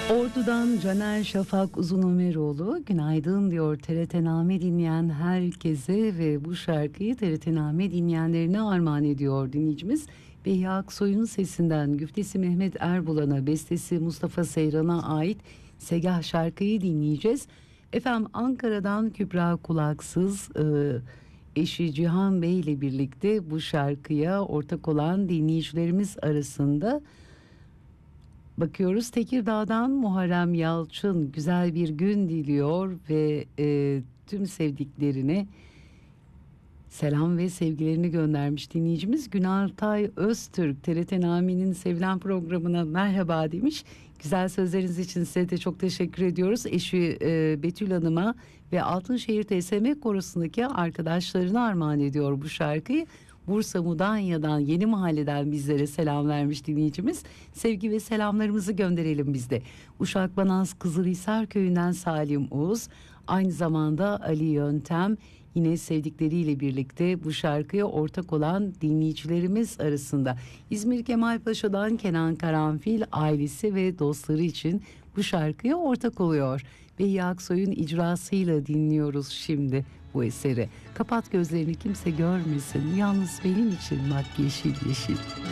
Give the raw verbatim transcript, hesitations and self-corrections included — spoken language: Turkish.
Ordu'dan Caner Şafak Uzunomeroğlu günaydın diyor T R T Name dinleyen herkese ve bu şarkıyı T R T Name dinleyenlerine armağan ediyor dinleyicimiz. Behiye Aksoy'un sesinden güftesi Mehmet Erbulan'a, bestesi Mustafa Seyran'a ait Segah şarkıyı dinleyeceğiz. Efendim Ankara'dan Kübra Kulaksız e, eşi Cihan Bey ile birlikte bu şarkıya ortak olan dinleyicilerimiz arasında bakıyoruz. Tekirdağ'dan Muharrem Yalçın güzel bir gün diliyor ve e, tüm sevdiklerine selam ve sevgilerini göndermiş dinleyicimiz. Günaltay Öztürk T R T Nami'nin sevilen programına merhaba demiş. Güzel sözleriniz için size de çok teşekkür ediyoruz. Eşi e, Betül Hanım'a ve Altınşehir T S M Korosu'ndaki arkadaşlarına armağan ediyor bu şarkıyı. Bursa Mudanya'dan, Yeni Mahalle'den bizlere selam vermiş dinleyicimiz. Sevgi ve selamlarımızı gönderelim biz de. Uşak Banaz Kızılhisar Köyü'nden Salim Uz, aynı zamanda Ali Yöntem, yine sevdikleriyle birlikte bu şarkıya ortak olan dinleyicilerimiz arasında. İzmir Kemalpaşa'dan Kenan Karanfil ailesi ve dostları için bu şarkıya ortak oluyor. Behiye Aksoy'un icrasıyla dinliyoruz şimdi bu eseri. Kapat gözlerini kimse görmesin, yalnız benim için bak yeşil yeşil.